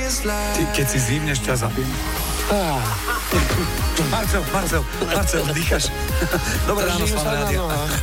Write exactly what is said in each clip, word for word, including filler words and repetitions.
Ty, keď si zívneš, ťa zabijem. Ah. Marcel, Marcel, Marcel, dýchaš. Dobré ráno s vami rádia.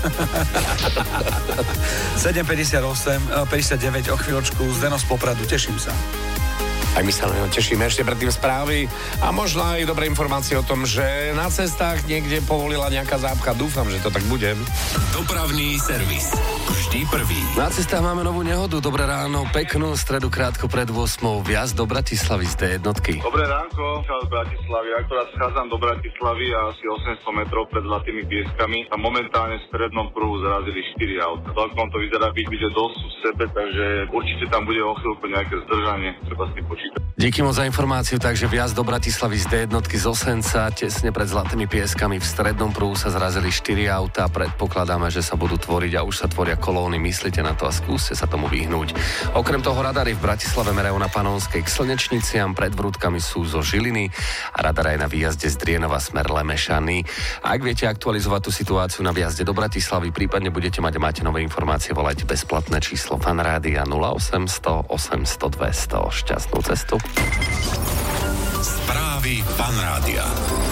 sedem päťdesiatosem, päťdesiatdeväť o chvíľočku z Deno z Popradu, teším sa. Aj my sa tešíme ešte predtým správy a možno aj dobré informácie o tom, že na cestách niekde povolila nejaká zápcha. Dúfam, že to tak bude. Dopravný servis. Vždy prvý. Na cestách máme novú nehodu. Dobré ráno, peknú stredu krátko pred ôsmou. Vjazd do Bratislavy z té jednotky. Dobré ránko, čau z Bratislavy. Akorát schádzam do Bratislavy a asi osemsto metrov pred Zlatými Pieskami a momentálne v strednom pruhu zarazili štyri auta. Celkom to vyzerá byť, byť dosť v sebe, takže určite tam bude o chvíľku nejaké zdržanie. Treba s tým počítať. Díky moc za informáciu, takže vjazd do Bratislavy z té jednotky z Osenca, tesne pred Zlatými Pieskami v strednom pruhu sa zrazili štyri autá, predpokladáme, že sa budú tvoriť a už sa tvoria kolóny, myslíte na to a skúste sa tomu vyhnúť. Okrem toho radary v Bratislave merajú na Panonskej k Slnečniciam, pred Vrútkami sú zo Žiliny a radar aj na výjazde z Drienova smer Lemešany. Ak viete aktualizovať tú situáciu na výjazde do Bratislavy, prípadne budete mať a máte nové informácie, volajte bezplatné číslo Fan Rádia nula osemsto osemsto dvesto. Šťastnú cestu. Správy Fan Rádia.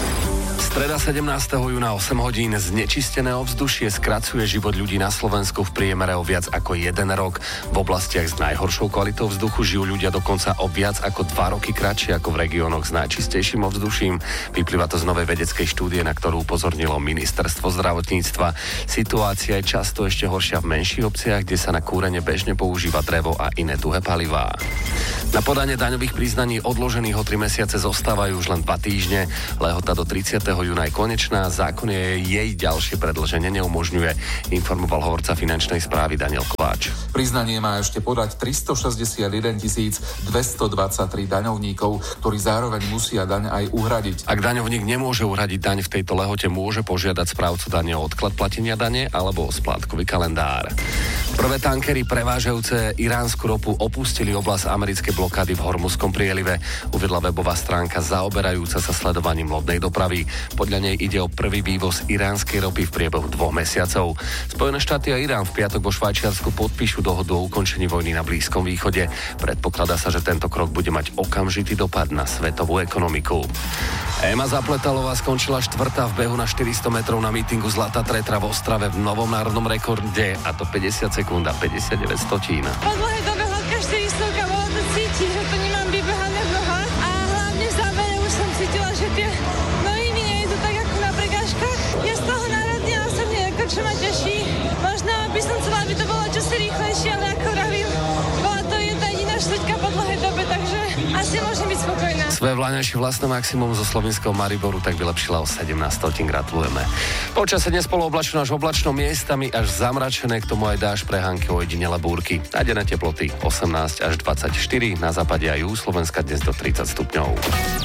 Streda sedemnásteho júna osem hodín, znečistené ovzdušie skracuje život ľudí na Slovensku v priemere o viac ako jeden rok. V oblastiach s najhoršou kvalitou vzduchu žijú ľudia dokonca o viac ako dva roky kratšie ako v regiónoch s najčistejším ovzduším. Vyplýva to z novej vedeckej štúdie, na ktorú upozornilo Ministerstvo zdravotníctva. Situácia je často ešte horšia v menších obciach, kde sa na kúrenie bežne používa drevo a iné tuhé palivá. Na podanie daňových priznaní odložených o tri mesiace zostávajú už len dva týždne. Lehota do tridsiateho júna je konečná, zákon je jej ďalšie predĺženie neumožňuje, informoval hovorca finančnej správy Daniel Kováč. Priznanie má ešte podať tristošesťdesiatjeden tisíc dvestodvadsaťtri daňovníkov, ktorí zároveň musia daň aj uhradiť. Ak daňovník nemôže uhradiť daň v tejto lehote, môže požiadať správcu dane o odklad platenia dane alebo o splátkový kalendár. Prvé tankery prevážajúce iránsku ropu opustili oblasť americkej blokády v Hormuzskom prielive, uviedla webová stránka zaoberajúca sa sledovaním lodnej dopravy. Podľa nej ide o prvý vývoz iránskej ropy v priebehu dvoch mesiacov. Spojené štáty a Irán v piatok vo Švajčiarsku podpíšu dohodu o ukončení vojny na Blízkom východe. Predpokladá sa, že tento krok bude mať okamžitý dopad na svetovú ekonomiku. Ema Zapletalová skončila štvrtá v behu na štyristo metrov na mítingu Zlatá Tretra v Ostrave v novom národnom rekorde, a to päťdesiat sekúnd a päťdesiatdeväť stotín. Po dlhej dobe hladká štyristovka, bolo to cítiť, že to nemám vybehané v nohách a hlavne v závere už som cítila, že tie nohy mi nie je to tak ako na prekážkach. Ja z toho národne osobne ako čo ma teší. Možno by som chcela, aby to bolo čosi rýchlejšie, ale ako vravím, bola to jedna jediná štvrťka po dlhej dobe, takže asi môžem byť spokojná. Svoje vláňajšie vlastné maximum zo slovenského Mariboru tak vylepšila o sedemnásť stotín. Gratulujeme. Počasie dnes polooblačno až oblačno, miestami až zamračené, k tomu aj dážď, prehánky, ojedinele búrky. A denné teploty osemnásť až dvadsaťštyri, na západe aj u Slovenska dnes do tridsať stupňov.